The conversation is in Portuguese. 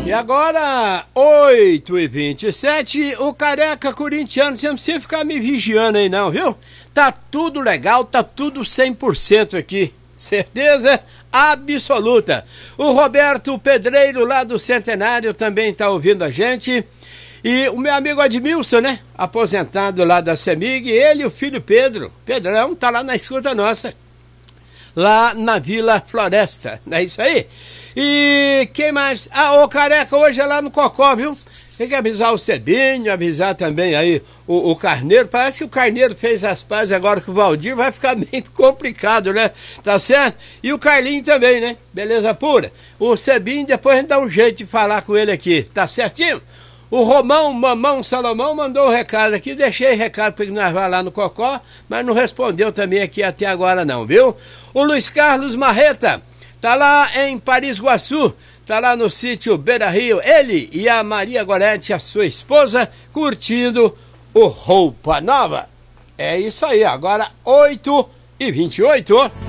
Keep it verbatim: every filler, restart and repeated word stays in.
E agora, oito e vinte e sete, o careca corintiano, você não precisa ficar me vigiando aí não, viu? Tá tudo legal, tá tudo cem por cento aqui, certeza absoluta. O Roberto Pedreiro lá do Centenário também tá ouvindo a gente. E o meu amigo Admilson, né? Aposentado lá da CEMIG, ele e o filho Pedro, Pedrão, tá lá na escuta nossa. Lá na Vila Floresta, não é isso aí? E quem mais? Ah, o careca hoje é lá no Cocó, viu? Tem que avisar o Cebinho, avisar também aí o, o Carneiro. Parece que o Carneiro fez as pazes agora com o Valdir, vai ficar bem complicado, né? Tá certo? E o Carlinho também, né? Beleza pura? O Cebinho, depois a gente dá um jeito de falar com ele aqui, tá certinho? O Romão, Mamão, Salomão mandou um recado aqui, deixei recado para que nós vá lá no Cocó, mas não respondeu também aqui até agora não, viu? O Luiz Carlos Marreta tá lá em Paris Guaçu, tá lá no sítio Beira Rio, ele e a Maria Gorete, a sua esposa, curtindo o Roupa Nova. É isso aí, agora oito e vinte e oito.